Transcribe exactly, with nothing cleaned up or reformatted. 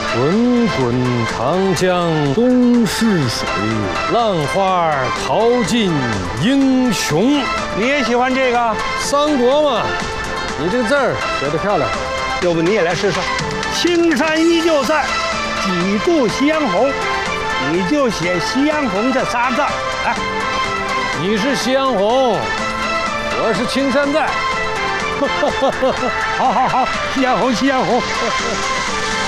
滚滚长江东逝水，浪花淘尽英雄。 你也喜欢这个三国嘛？你这个字儿写得漂亮， 要不你也来试试？青山依旧在，几度夕阳红。你就写夕阳红这仨字，来。 你是夕阳红，我是青山在。 好好好，夕阳红，夕阳红。